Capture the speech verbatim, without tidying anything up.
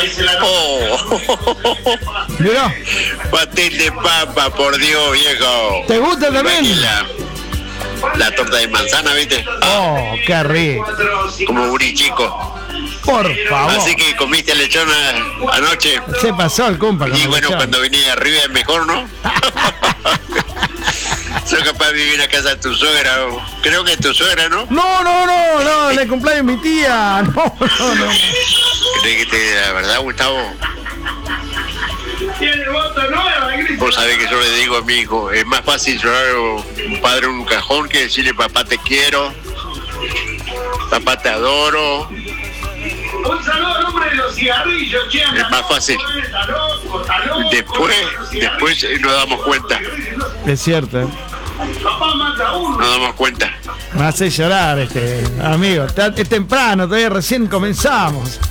Oh. Mirá. Pastel de papa, por Dios, viejo. ¿Te gusta también? La, la torta de manzana, ¿viste? Oh, qué rico. Como guri chico. Por favor. Así que comiste lechón a- anoche. Se pasó el compa. Y bueno, cuando venía arriba es mejor, ¿no? Soy capaz de vivir en la casa de tu suegra. Creo que es tu suegra, ¿no? No, no, no, no, le cumpleaños mi tía. No, no, no. ¿Crees que te, la verdad, Gustavo? Vos sabés que yo le digo a mi hijo, es más fácil llorar a un padre en un cajón que decirle papá te quiero, papá te adoro. Un saludo al hombre de los cigarrillos, che. Es más fácil. Después, después nos damos cuenta. Es cierto, ¿eh? Papá mata a uno. Nos damos cuenta. Me hace llorar, este amigo. Es temprano, todavía recién comenzamos.